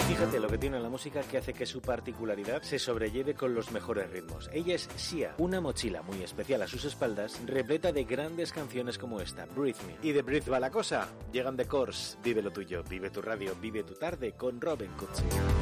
Fíjate lo que tiene la música que hace que su particularidad se sobrelleve con los mejores ritmos. Ella es Sia, una mochila muy especial a sus espaldas, repleta de grandes canciones como esta, Breathe Me. Y de Breathe va la cosa. Llegan The Course, vive lo tuyo, vive tu radio, vive tu tarde con Robin Cucci.